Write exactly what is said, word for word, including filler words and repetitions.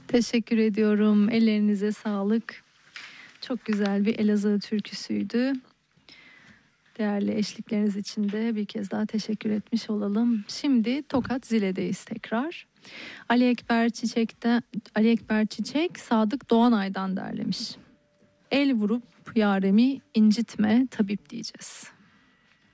Teşekkür ediyorum. Ellerinize sağlık. Çok güzel bir Elazığ türküsüydü. Değerli eşlikleriniz için de bir kez daha teşekkür etmiş olalım. Şimdi Tokat Zile'deyiz tekrar. Ali Ekber Çiçek'ten Ali Ekber Çiçek Sadık Doğanay'dan derlemiş. El vurup yaremi incitme tabip diyeceğiz.